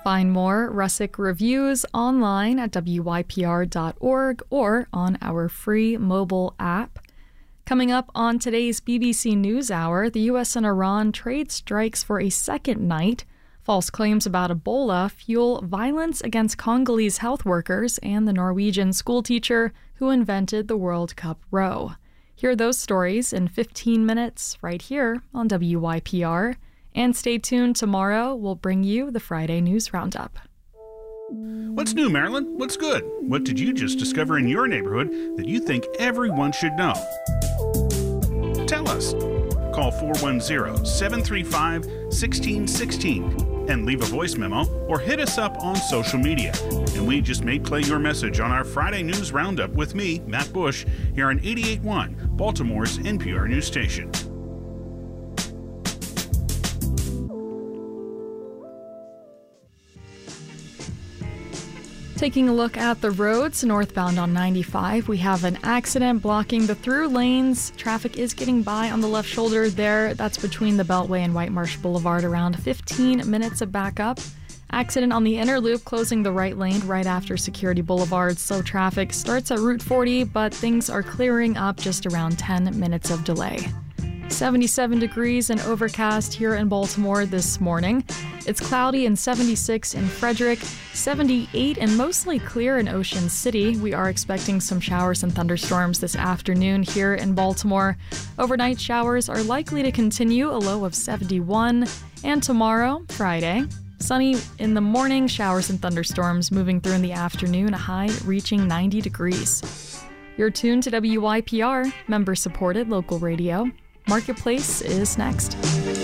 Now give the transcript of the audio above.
Find more Russick reviews online at wypr.org or on our free mobile app. Coming up on today's BBC NewsHour, the U.S. and Iran trade strikes for a second night. False claims about Ebola fuel violence against Congolese health workers and the Norwegian schoolteacher who invented the World Cup row. Hear those stories in 15 minutes right here on WYPR. And stay tuned tomorrow. We'll bring you the Friday News Roundup. What's new, Marilyn? What's good? What did you just discover in your neighborhood that you think everyone should know? Tell us. Call 410-735-1616 and leave a voice memo or hit us up on social media. And we just may play your message on our Friday News Roundup with me, Matt Bush, here on 88.1, Baltimore's NPR news station. Taking a look at the roads, northbound on 95, we have an accident blocking the through lanes. Traffic is getting by on the left shoulder there. That's between the Beltway and White Marsh Boulevard, around 15 minutes of backup. Accident on the inner loop, closing the right lane right after Security Boulevard. Slow traffic starts at Route 40, but things are clearing up, just around 10 minutes of delay. 77 degrees and overcast here in Baltimore this morning. It's cloudy and 76 in Frederick, 78 and mostly clear in Ocean City. We are expecting some showers and thunderstorms this afternoon here in Baltimore. Overnight showers are likely to continue, a low of 71. And tomorrow, Friday, sunny in the morning, showers and thunderstorms moving through in the afternoon, a high reaching 90 degrees. You're tuned to WYPR, member-supported local radio. Marketplace is next.